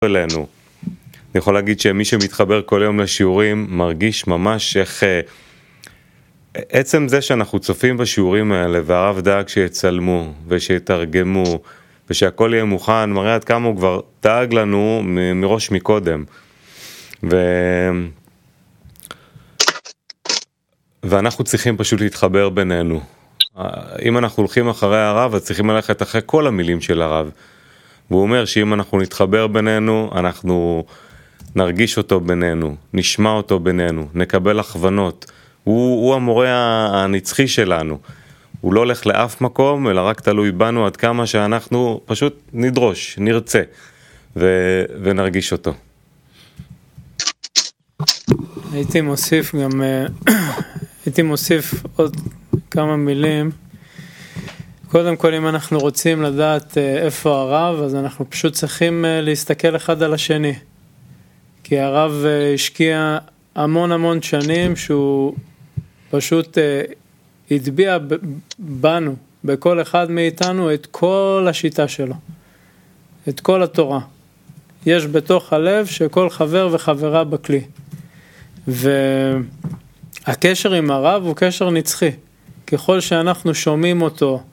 אלינו. אני יכול להגיד שמי שמתחבר כל יום לשיעורים מרגיש ממש איך עצם זה שאנחנו צופים בשיעורים האלה והרב דאג שיצלמו ושיתרגמו ושהכל יהיה מוכן, מראה עד כמה הוא כבר דאג לנו מראש מקודם. ואנחנו צריכים פשוט להתחבר בינינו. אם אנחנו הולכים אחרי הרב, אז צריכים ללכת אחרי כל המילים של הרב. והוא אומר שאם אנחנו נתחבר בינינו, אנחנו נרגיש אותו בינינו, נשמע אותו בינינו, נקבל הכוונות. הוא המורה הנצחי שלנו. הוא לא הולך לאף מקום, אלא רק תלוי בנו עד כמה שאנחנו פשוט נדרוש, נרצה, ונרגיש אותו. הייתי מוסיף עוד כמה מילים. קודם כל, אם אנחנו רוצים לדעת איפה הרב, אז אנחנו פשוט צריכים להסתכל אחד על השני. כי הרב השקיע המון שנים שהוא פשוט הטביע בנו, בכל אחד מאיתנו, את כל השיטה שלו, את כל התורה. יש בתוך הלב שכל חבר וחברה בכלי. והקשר עם הרב הוא קשר נצחי. ככל שאנחנו שומעים אותו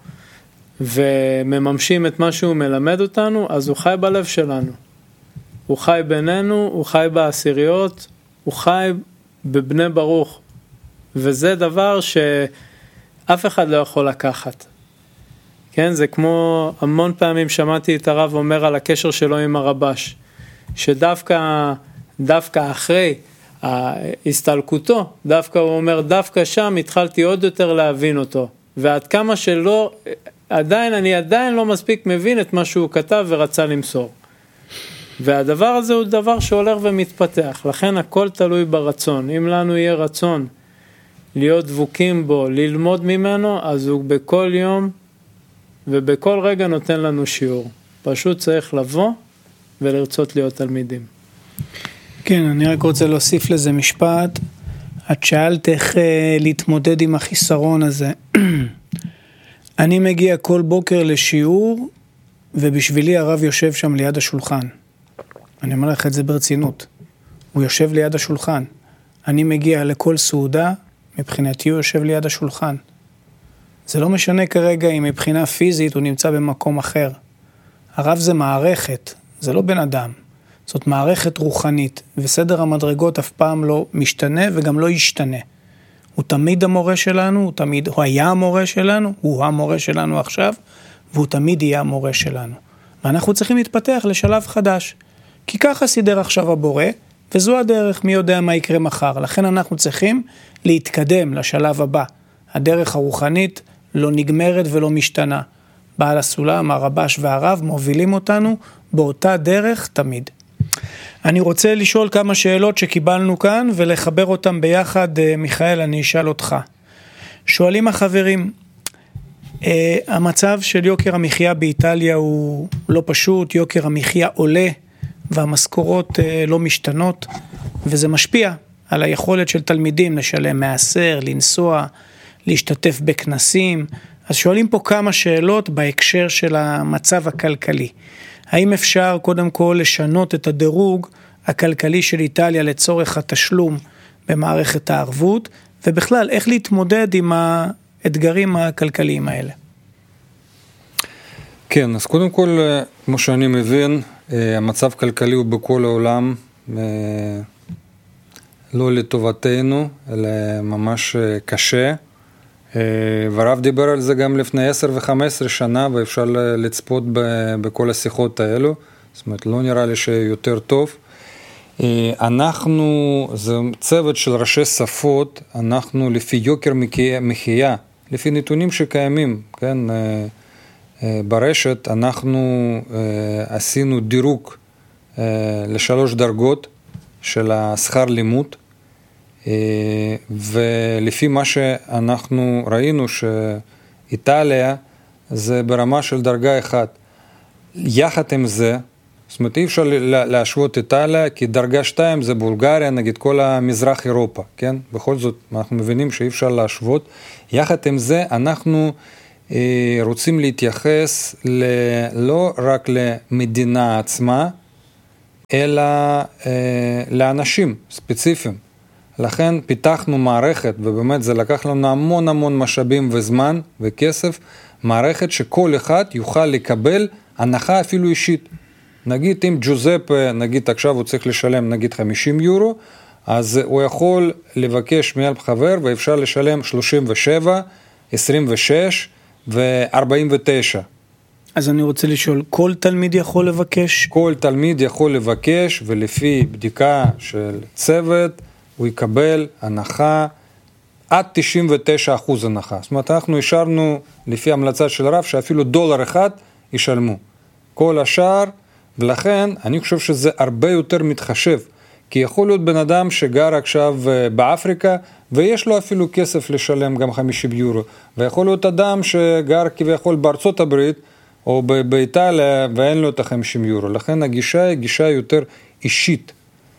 ומממשים את מה שהוא מלמד אותנו, אז הוא חי בלב שלנו. הוא חי בינינו, הוא חי בעשיריות, הוא חי בבני ברוך. וזה דבר שאף אחד לא יכול לקחת. כן, זה כמו המון פעמים שמעתי את הרב אומר על הקשר שלו עם הרבש, שדווקא אחרי הסתלקותו, דווקא הוא אומר, דווקא שם התחלתי עוד יותר להבין אותו. ועד כמה שלא, אני עדיין לא מספיק מבין את מה שהוא כתב ורצה למסור. והדבר הזה הוא דבר שהולך ומתפתח. לכן הכל תלוי ברצון. אם לנו יהיה רצון להיות דבוקים בו, ללמוד ממנו, אז הוא בכל יום ובכל רגע נותן לנו שיעור. פשוט צריך לבוא ולרצות להיות תלמידים. כן, אני רק רוצה להוסיף לזה משפט. את שאלת איך להתמודד עם החיסרון הזה. אני מגיע כל בוקר לשיעור, ובשבילי הרב יושב שם ליד השולחן. אני אומר לך את זה ברצינות. הוא יושב ליד השולחן. אני מגיע לכל סעודה, מבחינתי הוא יושב ליד השולחן. זה לא משנה כרגע אם מבחינה פיזית הוא נמצא במקום אחר. הרב זה מערכת, זה לא בן אדם. זאת מערכת רוחנית, וסדר המדרגות אף פעם לא משתנה וגם לא ישתנה. הוא תמיד המורה שלנו, הוא היה המורה שלנו, הוא המורה שלנו עכשיו, והוא תמיד יהיה המורה שלנו. ואנחנו צריכים להתפתח לשלב חדש. כי ככה סידר עכשיו הבורא, וזו הדרך, מי יודע מה יקרה מחר. לכן אנחנו צריכים להתקדם לשלב הבא. הדרך הרוחנית לא נגמרת ולא משתנה. בעל הסולם, הרבש והרב מובילים אותנו באותה דרך תמיד. אני רוצה לשאול כמה שאלות שקיבלנו כאן ולחבר אותם ביחד. מיכאל, אני אשאל אותך. שואלים החברים, המצב של יוקר המחיה באיטליה הוא לא פשוט, יוקר המחיה עולה והמשכורות לא משתנות, וזה משפיע על היכולת של תלמידים לשלם מעשר, לנסוע, להשתתף בכנסים. אז שואלים פה כמה שאלות בהקשר של המצב הכלכלי. האם אפשר קודם כל לשנות את הדירוג הכלכלי של איטליה לצורך התשלום במערכת הערבות, ובכלל איך להתמודד עם האתגרים הכלכליים האלה? כן, אז קודם כל, כמו שאני מבין, המצב כלכלי הוא בכל העולם לא לטובתנו, אלא ממש קשה. והרב דיבר על זה גם לפני 10 ו-15 שנה, ואפשר לצפות בכל השיחות האלו. זאת אומרת, לא נראה לי שיותר טוב. זה צוות של ראשי שפות, אנחנו לפי יוקר מחיה, לפי נתונים שקיימים, כן, ברשת, אנחנו עשינו דירוג ל3 דרגות של השכר לימוד, ולפי מה שאנחנו ראינו שאיטליה זה ברמה של דרגה 1. יחד עם זה, זאת אומרת אי אפשר להשוות איטליה, כי דרגה 2 זה בולגריה, נגיד כל המזרח אירופה, כן? בכל זאת אנחנו מבינים שאי אפשר להשוות. יחד עם זה אנחנו רוצים להתייחס לא רק למדינה עצמה, אלא לאנשים ספציפיים. לכן פיתחנו מערכת, ובאמת זה לקח לנו המון המון משאבים וזמן וכסף, מערכת שכל אחד יוכל לקבל הנחה אפילו אישית. נגיד אם ג'וזפה, נגיד עכשיו הוא צריך לשלם נגיד 50 יורו, אז הוא יכול לבקש מאלף חבר ואפשר לשלם 37, 26 ו-49. אז אני רוצה לשאול, כל תלמיד יכול לבקש? כל תלמיד יכול לבקש, ולפי בדיקה של צוות, הוא יקבל הנחה עד 99% הנחה. זאת אומרת, אנחנו השארנו לפי המלצה של רב שאפילו $1 ישלמו. כל השאר, ולכן אני חושב שזה הרבה יותר מתחשב. כי יכול להיות בן אדם שגר עכשיו באפריקה, ויש לו אפילו כסף לשלם גם 50 יורו. ויכול להיות אדם שגר כביכול בארצות הברית, או באיטליה, ואין לו את 50 יורו. לכן הגישה היא גישה יותר אישית.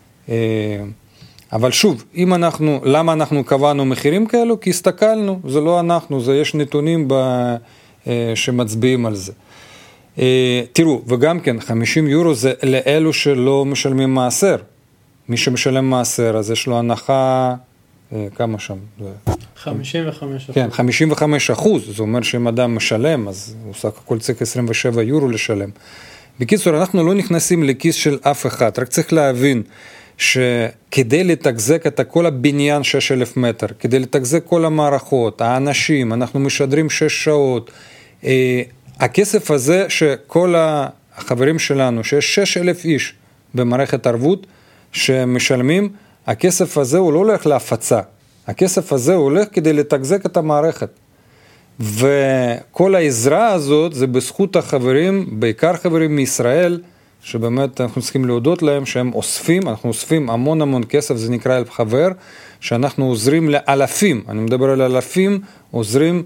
אבל שוב, למה אנחנו קבענו מחירים כאלו? כי הסתכלנו, זה לא אנחנו, זה יש נתונים שמצביעים על זה. תראו, וגם כן, 50 יורו זה לאלו שלא משלמים מעשר. מי שמשלם מעשר, אז יש לו הנחה, כמה שם? 55%. כן, 55%. זה אומר שאם אדם משלם, אז הוא סך הכל צריך 27 יורו לשלם. בקיצור, אנחנו לא נכנסים לכיס של אף אחד, רק צריך להבין שכדי לתחזק את כל הבניין 6,000 מטר, כדי לתחזק כל המערכות, האנשים, אנחנו משדרים 6 שעות, הכסף הזה שכל החברים שלנו, שיש 6,000 איש במערכת ערבות שמשלמים, הכסף הזה הוא לא הולך להפצה, הכסף הזה הוא הולך כדי לתחזק את המערכת. וכל העזרה הזאת זה בזכות החברים, בעיקר חברים מישראל, שבאמת אנחנו צריכים להודות להם שהם אוספים, אנחנו אוספים המון המון כסף, זה נקרא אלף חבר, שאנחנו עוזרים לאלפים, אני מדבר על אלפים, עוזרים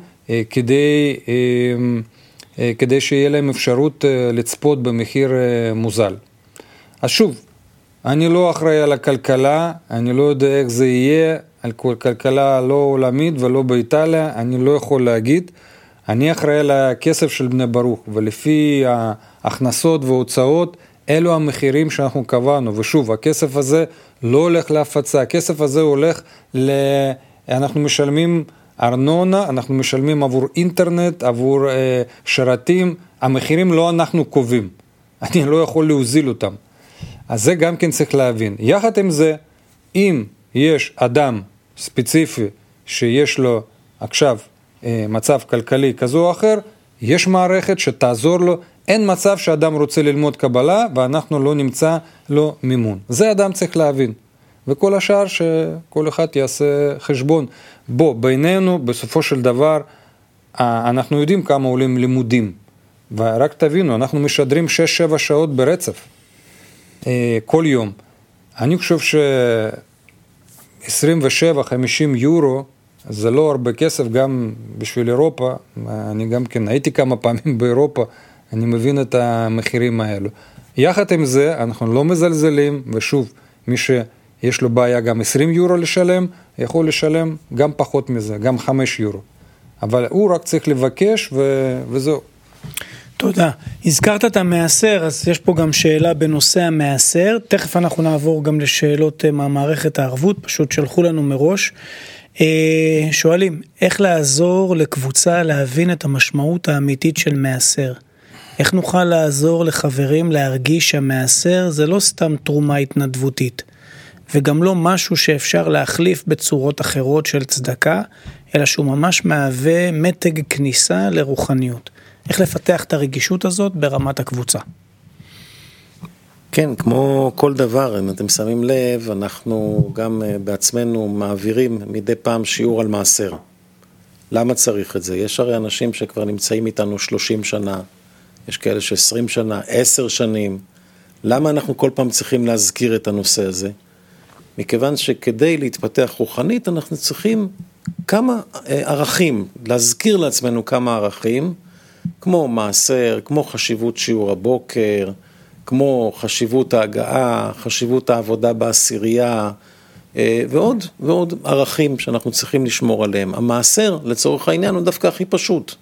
כדי שיהיה להם אפשרות לצפות במחיר מוזל. אז שוב, אני לא אחראי על הכלכלה, אני לא יודע איך זה יהיה, על כלכלה לא עולמית ולא באיטליה, אני לא יכול להגיד. אני אחראי על הכסף של בני ברוך, ולפי ההכנסות וההוצאות, אלו המחירים שאנחנו קבענו. ושוב, הכסף הזה לא הולך להפצה, הכסף הזה הולך אנחנו משלמים ארנונה, אנחנו משלמים עבור אינטרנט, עבור שרתים, המחירים לא אנחנו קובעים, אני לא יכול להוזיל אותם. אז זה גם כן צריך להבין. יחד עם זה, אם יש אדם ספציפי שיש לו עכשיו מצב כלכלי כזה או אחר, יש מערכת שתעזור לו, אין מצב שאדם רוצה ללמוד קבלה ואנחנו לא נמצא לו מימון. זה אדם צריך להבין. וכל השאר שכל אחד יעשה חשבון. בינינו בסופו של דבר אנחנו יודעים כמה עולים לימודים. ורק תבינו, אנחנו משדרים 6-7 שעות ברצף. כל יום. אני חושב ש27-50 יורו זה לא הרבה כסף גם בשביל אירופה. אני גם כן הייתי כמה פעמים באירופה, אני מבין את המחירים האלו. יחד עם זה אנחנו לא מזלזלים, ושוב, מי שיש לו בעיה גם 20 יורו לשלם, יכול לשלם גם פחות מזה, גם 5 יורו. אבל הוא רק צריך לבקש וזהו. תודה. הזכרת את המעשר, אז יש פה גם שאלה בנושא המעשר, תכף אנחנו נעבור גם לשאלות מהמערכת הערבות, פשוט שלחו לנו מראש. שואלים, איך לעזור לקבוצה להבין את המשמעות האמיתית של מעשר? איך נוכל לעזור לחברים להרגיש שהמעשר זה לא סתם תרומה התנדבותית, וגם לא משהו שאפשר להחליף בצורות אחרות של צדקה, אלא שהוא ממש מהווה מתג כניסה לרוחניות. איך לפתח את הרגישות הזאת ברמת הקבוצה? כן, כמו כל דבר, אם אתם שמים לב, אנחנו גם בעצמנו מעבירים מדי פעם שיעור על מעשר. למה צריך את זה? יש הרי אנשים שכבר נמצאים איתנו 30 שנה, יש כאלה ש20 שנה, 10 שנים. למה אנחנו כל פעם צריכים להזכיר את הנושא הזה? מכיוון שכדי להתפתח רוחנית, אנחנו צריכים כמה ערכים, להזכיר לעצמנו כמה ערכים, כמו מעשר, כמו חשיבות שיעור הבוקר, כמו חשיבות ההגעה, חשיבות העבודה בעשירייה, ועוד ערכים שאנחנו צריכים לשמור עליהם. המעשר, לצורך העניין, הוא דווקא הכי פשוט.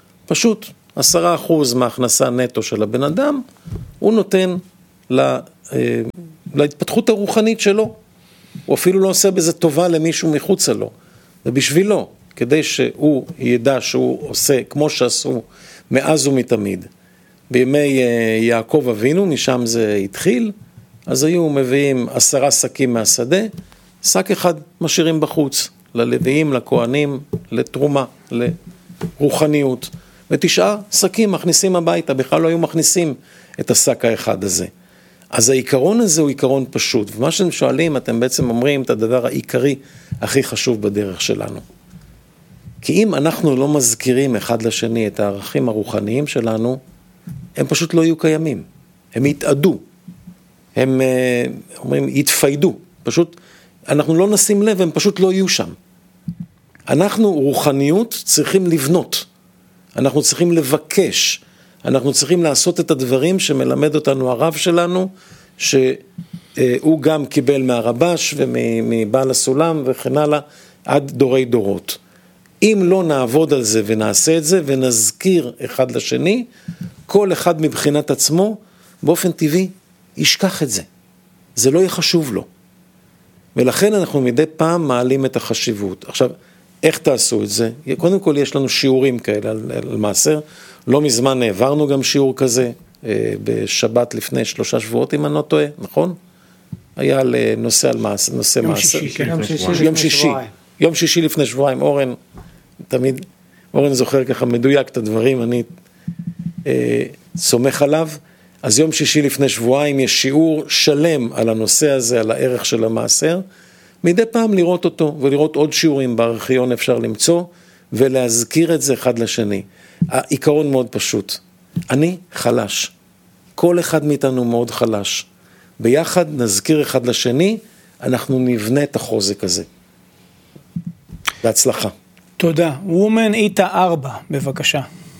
פשוט, 10% מההכנסה נטו של הבן אדם, הוא נותן להתפתחות הרוחנית שלו. הוא אפילו לא עושה בזה טובה למישהו מחוצה לו. ובשבילו, כדי שהוא ידע שהוא עושה כמו שעשו מאז ומתמיד. בימי יעקב אבינו, משם זה התחיל, אז היו מביאים 10 שקים מהשדה, שק אחד משאירים בחוץ, ללוויים, לכהנים, לתרומה, לרוחניות, ו9 שקים מכניסים הביתה, בכלל לא היו מכניסים את השק האחד הזה. אז העיקרון הזה הוא עיקרון פשוט, ומה שאתם שואלים, אתם בעצם אומרים את הדבר העיקרי הכי חשוב בדרך שלנו. כי אם אנחנו לא מזכירים אחד לשני את הערכים הרוחניים שלנו, הם פשוט לא יהיו קיימים, הם יתעדו, הם אומרים יתפיידו, פשוט אנחנו לא נשים לב, הם פשוט לא יהיו שם. אנחנו רוחניות צריכים לבנות, אנחנו צריכים לבקש, אנחנו צריכים לעשות את הדברים שמלמד אותנו הרב שלנו, שהוא גם קיבל מהרבש ומבעל הסולם וכן הלאה, עד דורי דורות. אם לא נעבוד על זה ונעשה את זה ונזכיר אחד לשני, כל אחד מבחינת עצמו, באופן טבעי, ישכח את זה. זה לא יהיה חשוב לו. ולכן אנחנו מדי פעם מעלים את החשיבות. עכשיו, איך תעשו את זה? קודם כל יש לנו שיעורים כאלה על מעשר. לא מזמן העברנו גם שיעור כזה, בשבת לפני 3 שבועות, אם אני לא טועה, נכון? היה לנושא על מעשר. יום שישי לפני שבועיים. אורן, תמיד, אורן זוכר ככה מדויק את הדברים, אני סומך עליו. אז יום שישי לפני שבועיים יש שיעור שלם על הנושא הזה, על הערך של המעשר. מדי פעם לראות אותו, ולראות עוד שיעורים בארכיון אפשר למצוא, ולהזכיר את זה אחד לשני. העיקרון מאוד פשוט. אני חלש. כל אחד מאיתנו מאוד חלש. ביחד נזכיר אחד לשני, אנחנו נבנה את החוזק הזה. בהצלחה. תודה. וומן איתה 4, בבקשה.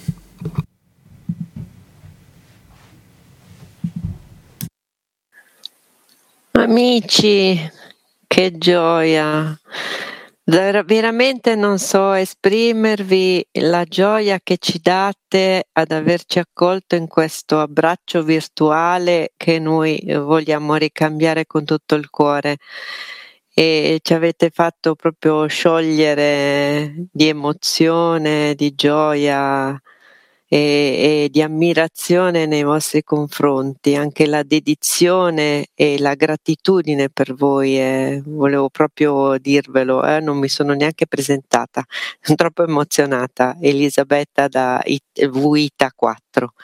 Amici, che gioia, veramente non so esprimervi la gioia che ci date ad averci accolto in questo abbraccio virtuale che noi vogliamo ricambiare con tutto il cuore e ci avete fatto proprio sciogliere di emozione, di gioia e di ammirazione nei vostri confronti, anche la dedizione e la gratitudine per voi, volevo proprio dirvelo, non mi sono neanche presentata, sono troppo emozionata. Elisabetta da Vuita 4.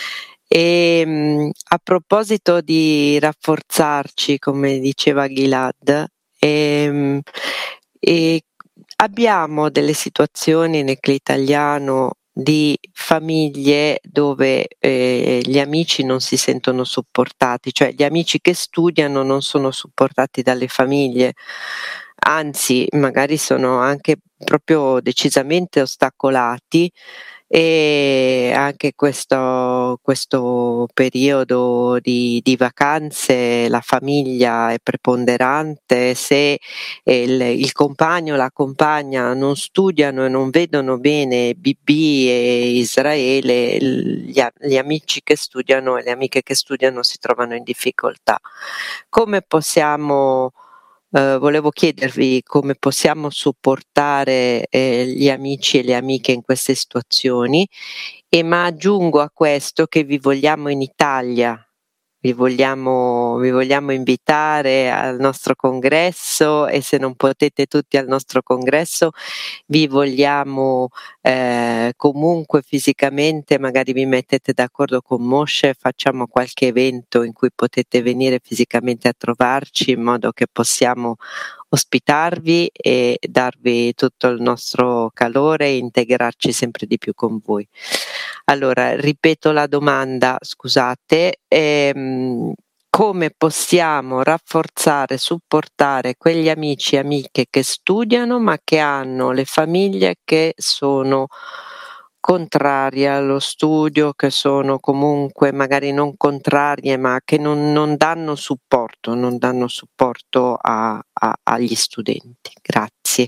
E a proposito di rafforzarci, come diceva Gilad, abbiamo delle situazioni nel nucleo italiano di famiglie dove gli amici non si sentono supportati, cioè gli amici che studiano non sono supportati dalle famiglie, anzi magari sono anche proprio decisamente ostacolati, e anche questo periodo di vacanze la famiglia è preponderante. Se il compagno o la compagna non studiano e non vedono bene Bibi e Israele, gli amici che studiano e le amiche che studiano si trovano in difficoltà. Come possiamo volevo chiedervi come possiamo supportare gli amici e le amiche in queste situazioni, ma aggiungo a questo che vi vogliamo in Italia, vi vogliamo invitare al nostro congresso, e se non potete tutti al nostro congresso vi vogliamo comunque fisicamente, magari vi mettete d'accordo con Moshe, facciamo qualche evento in cui potete venire fisicamente a trovarci in modo che possiamo ospitarvi e darvi tutto il nostro calore e integrarci sempre di più con voi. Allora, ripeto la domanda, scusate, come possiamo rafforzare, supportare quegli amici e amiche che studiano ma che hanno le famiglie che sono contrarie allo studio, che sono comunque magari non contrarie ma che non danno supporto agli studenti. Grazie.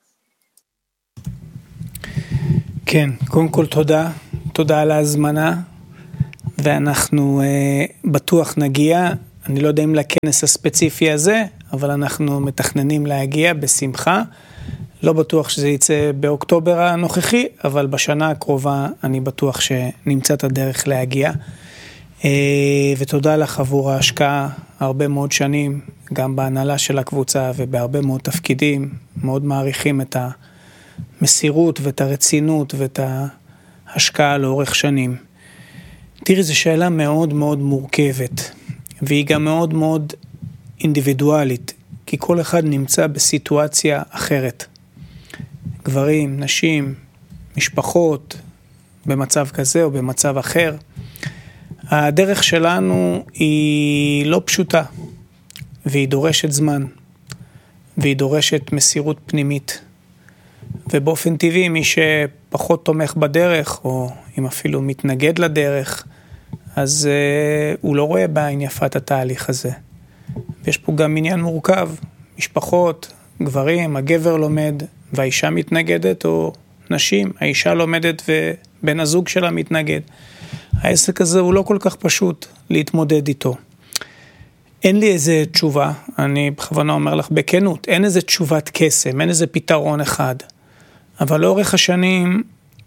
כן, קודם כל תודה על ההזמנה, ואנחנו בטוח נגיע, אני לא יודע אם לכנס הספציפי הזה, אבל אנחנו מתכננים להגיע בשמחה. לא בטוח שזה יצא באוקטובר הנוכחי, אבל בשנה הקרובה אני בטוח שנמצא את הדרך להגיע. ותודה לך עבור ההשקעה, הרבה מאוד שנים, גם בהנהלה של הקבוצה ובהרבה מאוד תפקידים, מאוד מעריכים את המסירות ואת הרצינות ואת ההשקעה לאורך שנים. תראי, זו שאלה מאוד מאוד מורכבת, והיא גם מאוד מאוד אינדיבידואלית, כי כל אחד נמצא בסיטואציה אחרת. גברים, נשים, משפחות, במצב כזה או במצב אחר. הדרך שלנו היא לא פשוטה, והיא דורשת זמן, והיא דורשת מסירות פנימית. ובאופן טבעי, מי שפחות תומך בדרך, או אם אפילו מתנגד לדרך, אז הוא לא רואה בעין יפת התהליך הזה. ויש פה גם עניין מורכב, משפחות, גברים, הגבר לומד, והאישה מתנגדת, או נשים, האישה לומדת ובן הזוג שלה מתנגד. העסק הזה הוא לא כל כך פשוט להתמודד איתו. אין לי איזה תשובה, אני בכוונה אומר לך בכנות, אין איזה תשובת קסם, אין איזה פתרון אחד. אבל לאורך השנים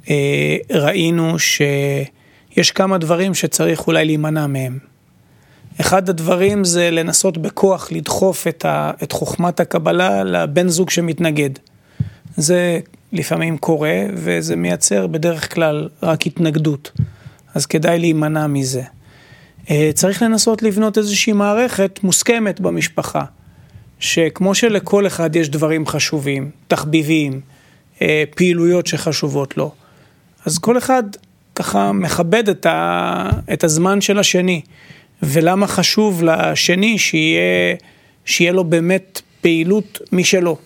ראינו שיש כמה דברים שצריך אולי להימנע מהם. אחד הדברים זה לנסות בכוח לדחוף את חוכמת הקבלה לבן זוג שמתנגד. זה לפעמים קורה, וזה מייצר בדרך כלל רק התנגדות. אז כדאי להימנע מזה. צריך לנסות לבנות איזושהי מערכת מוסכמת במשפחה, שכמו שלכל אחד יש דברים חשובים, תחביבים, פעילויות שחשובות לו, אז כל אחד ככה מכבד את הזמן של השני, ולמה חשוב לשני שיהיה לו באמת פעילות משלו.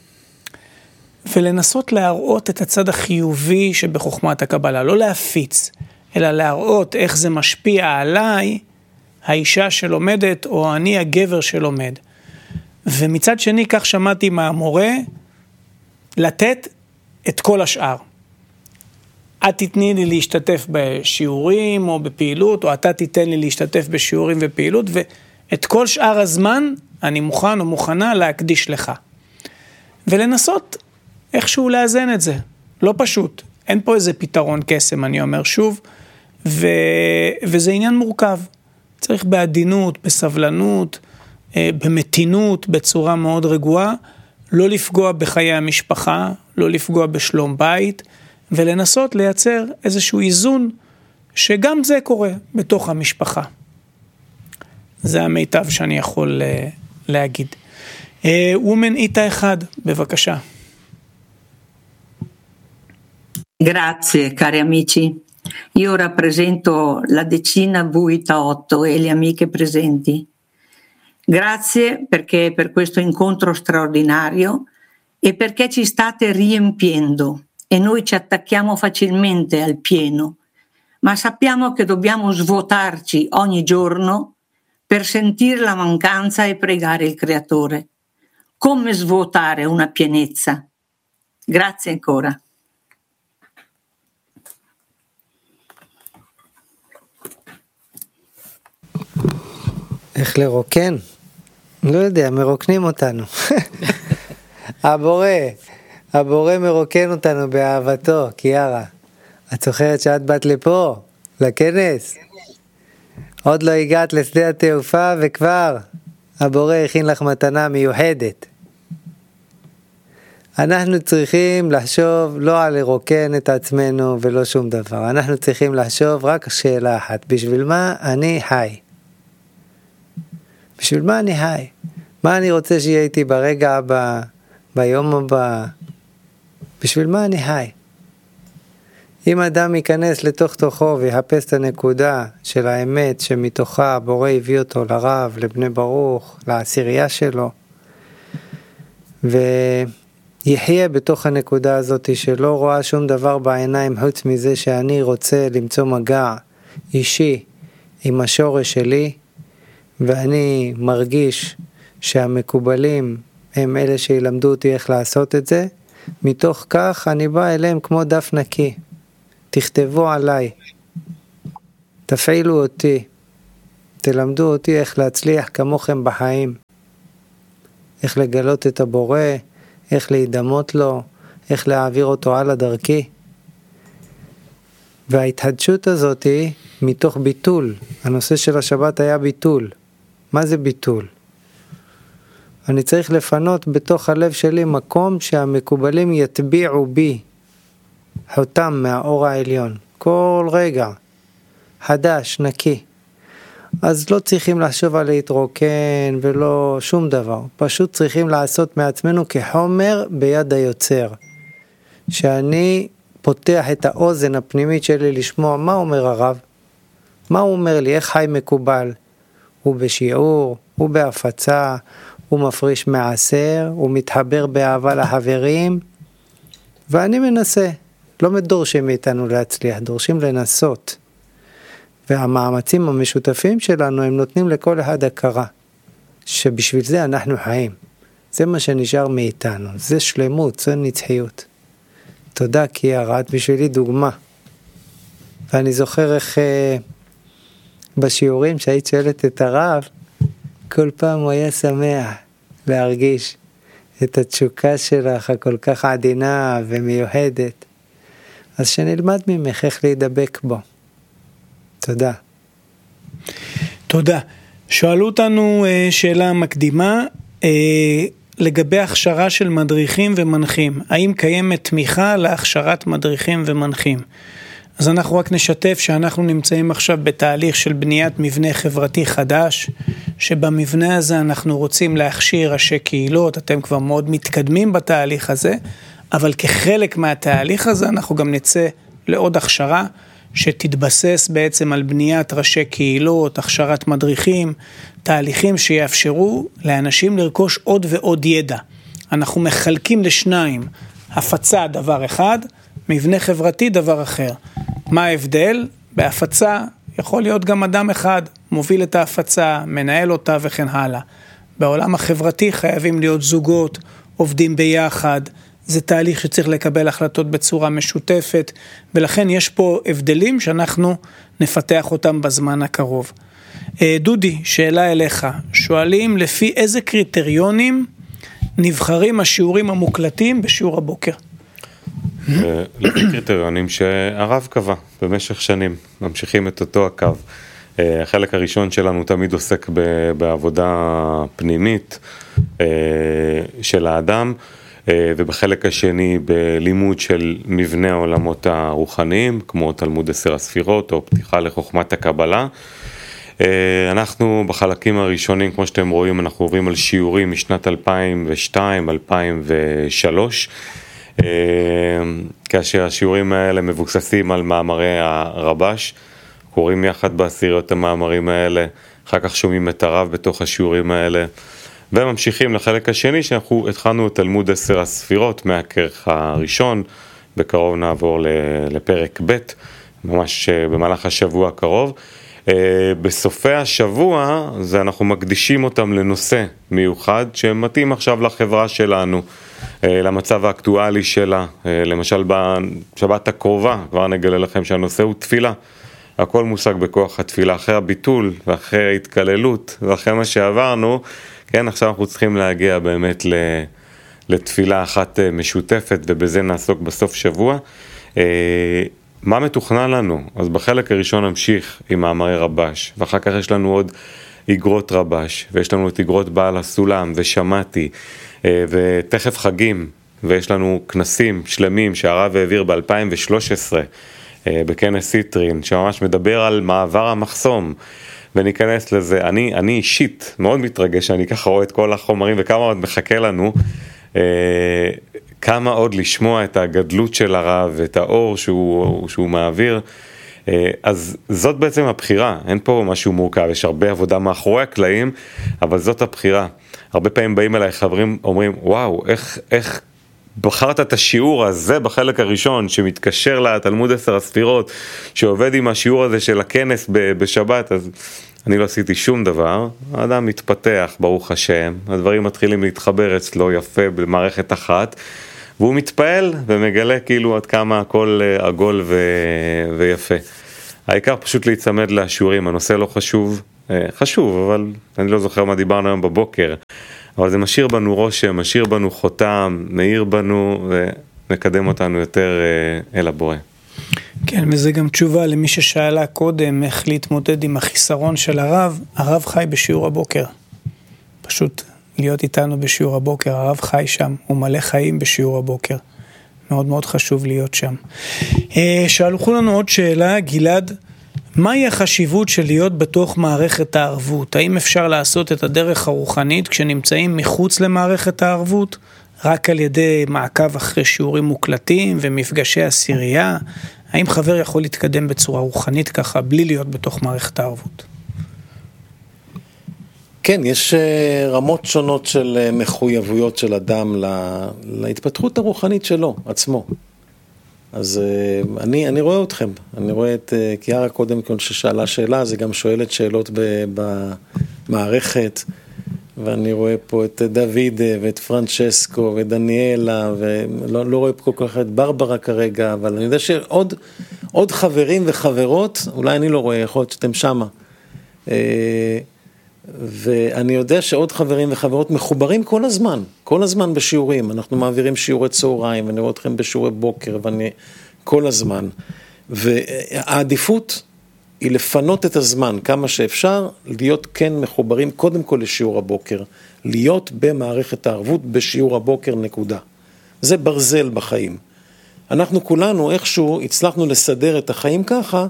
ולנסות להראות את הצד החיובי שבחוכמת הקבלה, לא להפיץ, אלא להראות איך זה משפיע עליי, האישה שלומדת, או אני הגבר שלומד. ומצד שני, כך שמעתי מהמורה, לתת את כל השאר. את תתני לי להשתתף בשיעורים או בפעילות, או אתה תיתן לי להשתתף בשיעורים ופעילות, ואת כל שאר הזמן אני מוכן או מוכנה להקדיש לך. ולנסות איכשהו לאזן את זה. לא פשוט. אין פה איזה פתרון קסם, אני אומר שוב, וזה עניין מורכב. צריך בעדינות, בסבלנות, במתינות, בצורה מאוד רגועה, לא לפגוע בחיי המשפחה, לא לפגוע בשלום בית, ולנסות לייצר איזשהו איזון, שגם זה קורה בתוך המשפחה. זה המיטב שאני יכול להגיד. וומן איתה אחד, בבקשה. Grazie cari amici, io rappresento la decina V88 e le amiche presenti. Grazie perché per questo incontro straordinario e perché ci state riempiendo e noi ci attacchiamo facilmente al pieno, ma sappiamo che dobbiamo svuotarci ogni giorno per sentire la mancanza e pregare il Creatore. Come svuotare una pienezza? Grazie ancora. איך לרוקן? לא יודע, מרוקנים אותנו. הבורא מרוקן אותנו באהבתו, קיארה. את זוכרת שאת באת לפה, לכנס? עוד לא הגעת לשדה התעופה וכבר הבורא הכין לך מתנה מיוחדת. אנחנו צריכים לחשוב לא על לרוקן את עצמנו ולא שום דבר. אנחנו צריכים לחשוב רק שאלה אחת, בשביל מה אני חי? בשביל מה אני חי? מה אני רוצה שיהיה איתי ברגע הבא, ביום הבא? בשביל מה אני חי? אם אדם ייכנס לתוך תוכו ויחפש את הנקודה של האמת שמתוכה הבורא הביא אותו לרב, לבני ברוך, לעשירייה שלו, ויחיה בתוך הנקודה הזאת שלא רואה שום דבר בעיניים חוץ מזה שאני רוצה למצוא מגע אישי עם השורש שלי, ואני מרגיש שהמקובלים הם אלה שילמדו אותי איך לעשות את זה, מתוך כך אני בא אליהם כמו דף נקי. תכתבו עליי, תפעילו אותי, תלמדו אותי איך להצליח כמוכם בחיים. איך לגלות את הבורא, איך להידמות לו, איך להעביר אותו על הדרכי. וההתחדשות הזאת היא מתוך ביטול. הנושא של השבת היה ביטול. מה זה ביטול? אני צריך לפנות בתוך הלב שלי מקום שהמקובלים יטביעו בי חותם מהאור העליון. כל רגע, חדש, נקי. אז לא צריכים לחשוב על להתרוקן ולא שום דבר. פשוט צריכים לעשות מעצמנו כחומר ביד היוצר. שאני פותח את האוזן הפנימית שלי לשמוע מה אומר הרב. מה הוא אומר לי, איך חי מקובל. הוא בשיעור, הוא בהפצה, הוא מפריש מעשר, הוא מתחבר באהבה לחברים. ואני מנסה. לא דורשים מאיתנו להצליח, דורשים לנסות. והמאמצים המשותפים שלנו הם נותנים לכל אחד הכרה. שבשביל זה אנחנו חיים. זה מה שנשאר מאיתנו. זה שלמות, זה נצחיות. תודה קיארה, את בשבילי דוגמה. ואני זוכר איך בשיעורים שהיית שואלת את הרב, כל פעם הוא היה שמח להרגיש את התשוקה שלך הכל כך עדינה ומיוחדת. אז שנלמד ממך איך להידבק בו. תודה. תודה. שואלו אותנו שאלה מקדימה, לגבי הכשרה של מדריכים ומנחים. האם קיימת תמיכה להכשרת מדריכים ומנחים? אז אנחנו רק נשתף שאנחנו נמצאים עכשיו בתהליך של בניית מבנה חברתי חדש, שבמבנה הזה אנחנו רוצים להכשיר ראשי קהילות, אתם כבר מאוד מתקדמים בתהליך הזה, אבל כחלק מהתהליך הזה אנחנו גם נצא לעוד הכשרה, שתתבסס בעצם על בניית ראשי קהילות, הכשרת מדריכים, תהליכים שיאפשרו לאנשים לרכוש עוד ועוד ידע. אנחנו מחלקים לשניים, הפצה דבר אחד, מבנה חברתי דבר אחר. מה ההבדל? בהפצה יכול להיות גם אדם אחד, מוביל את ההפצה, מנהל אותה וכן הלאה. בעולם החברתי חייבים להיות זוגות, עובדים ביחד, זה תהליך שצריך לקבל החלטות בצורה משותפת, ולכן יש פה הבדלים שאנחנו נפתח אותם בזמן הקרוב. דודי, שאלה אליך, שואלים לפי איזה קריטריונים נבחרים השיעורים המוקלטים בשיעור הבוקר? לפי קריטריונים שהרב קבע במשך שנים, ממשיכים את אותו הקו. החלק הראשון שלנו תמיד עוסק בעבודה פנימית של האדם, ובחלק השני בלימוד של מבנה העולמות הרוחניים, כמו תלמוד 10 הספירות או פתיחה לחוכמת הקבלה. אנחנו בחלקים הראשונים, כמו שאתם רואים, אנחנו עוברים על שיעורים משנת 2002-2003, כאשר השיעורים האלה מבוססים על מאמרי הרבש, קוראים יחד בעשיריות המאמרים האלה, אחר כך שומעים את הרב בתוך השיעורים האלה, וממשיכים לחלק השני שאנחנו התחלנו את תלמוד 10 הספירות מהכרך הראשון, בקרוב נעבור לפרק ב', ממש במהלך השבוע הקרוב. בסופי השבוע אנחנו מקדישים אותם לנושא מיוחד שמתאים עכשיו לחברה שלנו, למצב האקטואלי שלה. למשל בשבת הקרובה כבר נגלה לכם שהנושא הוא תפילה. הכל מושג בכוח התפילה, אחרי הביטול ואחרי ההתקללות ואחרי מה שעברנו, כן, עכשיו אנחנו צריכים להגיע באמת לתפילה אחת משותפת, ובזה נעסוק בסוף שבוע. מה מתוכנן לנו? אז בחלק הראשון נמשיך עם מאמרי רבש, ואחר כך יש לנו עוד איגרות רבש, ויש לנו את איגרות בעל הסולם ושמעתי, ותכף חגים, ויש לנו כנסים שלמים שהרב העביר ב-2013, בכנס סיטרין, שממש מדבר על מעבר המחסום, וניכנס לזה. אני אישית מאוד מתרגש, אני ככה רואה את כל החומרים וכמה עוד מחכה לנו, כמה עוד לשמוע את הגדלות של הרב ואת האור שהוא מעביר. אז זאת בעצם הבחירה, אין פה משהו מורכב, יש הרבה עבודה מאחורי הקלעים, אבל זאת הבחירה. הרבה פעמים באים אליי חברים, אומרים, וואו, איך בחרת את השיעור הזה בחלק הראשון, שמתקשר לתלמוד 10 הספירות, שעובד עם השיעור הזה של הכנס בשבת. אז אני לא עשיתי שום דבר, האדם מתפתח, ברוך השם, הדברים מתחילים להתחבר אצלו יפה במערכת אחת, והוא מתפעל ומגלה כאילו עד כמה הכל עגול ויפה. העיקר פשוט להצמד לשיעורים, הנושא לא חשוב, חשוב, אבל אני לא זוכר מה דיברנו היום בבוקר, אבל זה משאיר בנו רושם, משאיר בנו חותם, מאיר בנו ומקדם אותנו יותר אל הבורא. כן, וזה גם תשובה למי ששאלה קודם איך להתמודד עם החיסרון של הרב. הרב חי בשיעור הבוקר. פשוט להיות איתנו בשיעור הבוקר, הרב חי שם, הוא מלא חיים בשיעור הבוקר. מאוד מאוד חשוב להיות שם. שאלו לנו עוד שאלה, גלעד, מהי החשיבות של להיות בתוך מערכת הערבות? האם אפשר לעשות את הדרך הרוחנית כשנמצאים מחוץ למערכת הערבות? רק על ידי מעקב אחרי שיעורים מוקלטים ומפגשי עשירייה? האם חבר יכול להתקדם בצורה רוחנית ככה בלי להיות בתוך מערכת הערבות? כן, יש רמות שונות של מחויבויות של אדם להתפתחות הרוחנית שלו, עצמו. אז אני רואה אתכם, אני רואה את קיארה קודם כל ששאלה שאלה, זה גם שואלת שאלות במערכת, ואני רואה פה את דוד ואת פרנצ'סקו ודניאלה, ולא רואה פה כל כך את ברברה כרגע, אבל אני יודע שעוד חברים וחברות, אולי אני לא רואה, יכול להיות שאתם שמה. ואני יודע שעוד חברים וחברות מחוברים כל הזמן בשיעורים, אנחנו מעבירים שיעורי צהריים, ואני רואה אתכם בשיעורי בוקר, ואני כל הזמן, והעדיפות היא לפנות את הזמן כמה שאפשר, להיות כן מחוברים קודם כל לשיעור הבוקר, להיות במערכת הערבות בשיעור הבוקר נקודה. זה ברזל בחיים. אנחנו כולנו איכשהו הצלחנו לסדר את החיים ככה,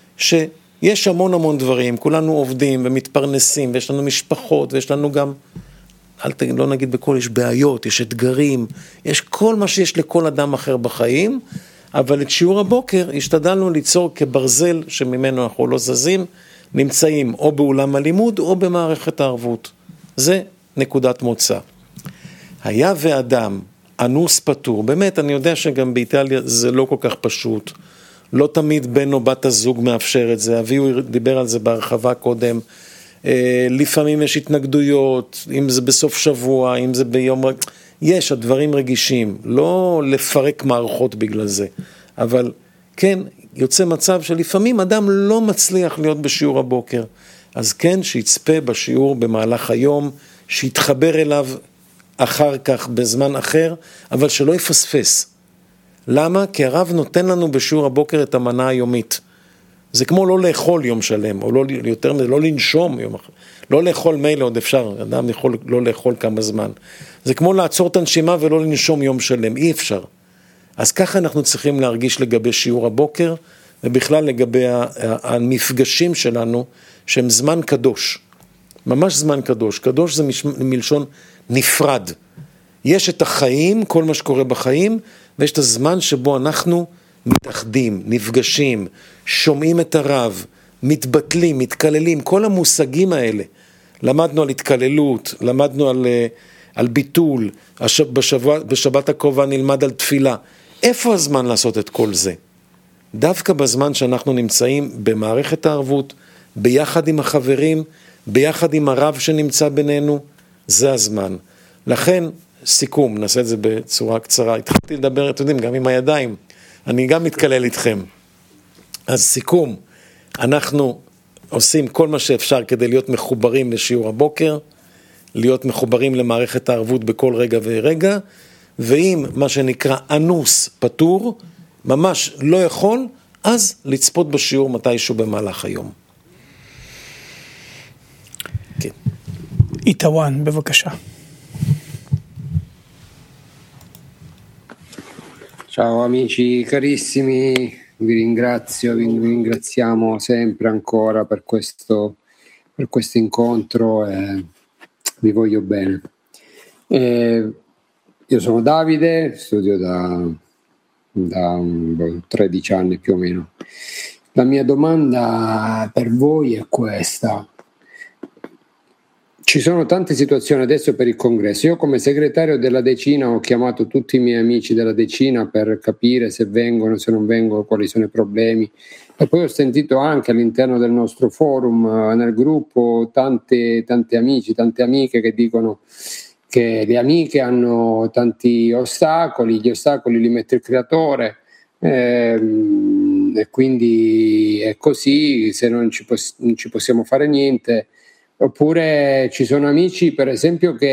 שיש המון דברים, כולנו עובדים ומתפרנסים, ויש לנו משפחות, ויש לנו גם, לא נגיד בכל, יש בעיות, יש אתגרים, יש כל מה שיש לכל אדם אחר בחיים, אבל את שיעור הבוקר השתדלנו ליצור כברזל שממנו אנחנו לא זזים, נמצאים או באולם הלימוד או במערכת הערבות. זה נקודת מוצא. היה ואדם אנוס פטור, באמת אני יודע שגם באיטליה זה לא כל כך פשוט, לא תמיד בן או בת הזוג מאפשר את זה, אביהו דיבר על זה בהרחבה קודם, לפעמים יש התנגדויות, אם זה בסוף שבוע, אם זה ביום, יש הדברים רגישים, לא לפרק מערכות בגלל זה, אבל כן, יוצא מצב שלפעמים אדם לא מצליח להיות בשיעור הבוקר, אז כן, שיצפה בשיעור במהלך היום, שיתחבר אליו אחר כך בזמן אחר, אבל שלא יפספס. למה? כי הרב נותן לנו בשיעור הבוקר את המנה היומית. זה כמו לא לאכול יום שלם, או יותר מזה, לא לנשום יום אחר. לא לאכול מילא עוד אפשר, אדם יכול לא לאכול כמה זמן. זה כמו לעצור את הנשימה ולא לנשום יום שלם, אי אפשר. אז ככה אנחנו צריכים להרגיש לגבי שיעור הבוקר, ובכלל לגבי המפגשים שלנו, שהם זמן קדוש. ממש זמן קדוש. קדוש זה מלשון נפרד. יש את החיים, כל מה שקורה בחיים, ויש את הזמן שבו אנחנו מתאחדים, נפגשים, שומעים את הרב, מתבטלים, מתקללים, כל המושגים האלה. למדנו על התקללות, למדנו על ביטול, בשבת הקרובה נלמד על תפילה. איפה הזמן לעשות את כל זה? דווקא בזמן שאנחנו נמצאים במערכת הערבות, ביחד עם החברים, ביחד עם הרב שנמצא בינינו, זה הזמן. לכן, סיכום, נעשה את זה בצורה קצרה. התחלתי לדבר, אתם יודעים, גם עם הידיים. אני גם מתקלל איתכם. אז סיכום, אנחנו עושים כל מה שאפשר כדי להיות מחוברים לשיעור הבוקר, להיות מחוברים למערכת הערבות בכל רגע ורגע, ואם מה שנקרא אנוס פטור, ממש לא יכול, אז לצפות בשיעור מתישהו במהלך היום. כן. איתוואן, בבקשה. Ciao amici carissimi, vi ringrazio, vi ringraziamo sempre ancora per questo incontro e vi voglio bene. Io sono Davide, studio da 13 anni più o meno. La mia domanda per voi è questa. Ci sono tante situazioni adesso per il congresso. Io come segretario della decina ho chiamato tutti i miei amici della decina per capire se vengono, se non vengono, quali sono i problemi. E poi ho sentito anche all'interno del nostro forum, nel gruppo, tanti amici, tante amiche che dicono che le amiche hanno tanti ostacoli, gli ostacoli li mette il creatore. e quindi è così, se non ci possiamo fare niente. Oppure ci sono amici, per esempio, che